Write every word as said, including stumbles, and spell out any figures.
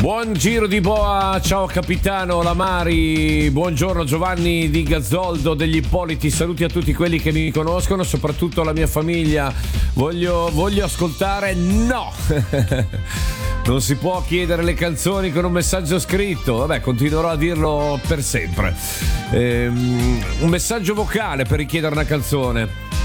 Buon giro di boa, ciao capitano Lamari, buongiorno Giovanni di Gazzoldo degli Ippoliti, saluti a tutti quelli che mi conoscono, soprattutto la mia famiglia. Voglio, voglio ascoltare no! Non si può chiedere le canzoni con un messaggio scritto, vabbè, continuerò a dirlo per sempre. Ehm, un messaggio vocale per richiedere una canzone.